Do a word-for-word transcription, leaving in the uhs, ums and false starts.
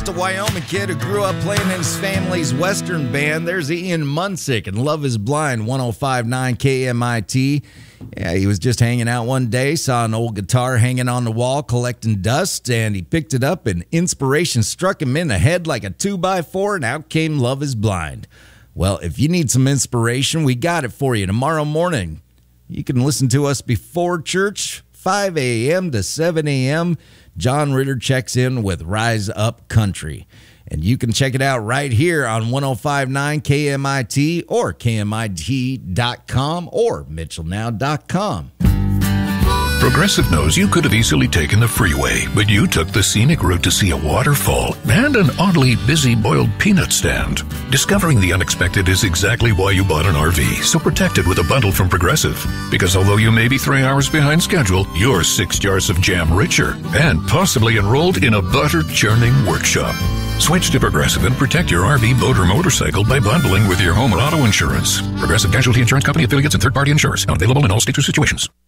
a Wyoming kid who grew up playing in his family's Western band. There's Ian Munsick and Love is Blind, one oh five point nine K M I T. Yeah, he was just hanging out one day, saw an old guitar hanging on the wall collecting dust, and he picked it up, and inspiration struck him in the head like a two by four, and out came Love is Blind. Well, if you need some inspiration, we got it for you tomorrow morning. You can listen to us before church, five a.m. to seven a.m. John Ritter checks in with Rise Up Country. And you can check it out right here on one oh five point nine K M I T or K M I T dot com or Mitchell Now dot com. Progressive knows you could have easily taken the freeway, but you took the scenic route to see a waterfall and an oddly busy boiled peanut stand. Discovering the unexpected is exactly why you bought an R V, so protect it with a bundle from Progressive. Because although you may be three hours behind schedule, you're six jars of jam richer and possibly enrolled in a butter churning workshop. Switch to Progressive and protect your R V, boat, or motorcycle by bundling with your home and auto insurance. Progressive Casualty Insurance Company affiliates and third-party insurers. Not available in all states or situations.